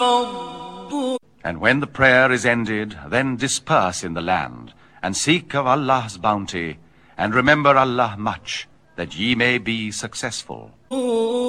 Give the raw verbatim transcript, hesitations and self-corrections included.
And when the prayer is ended, then disperse in the land, and seek of Allah's bounty, and remember Allah much, that ye may be successful.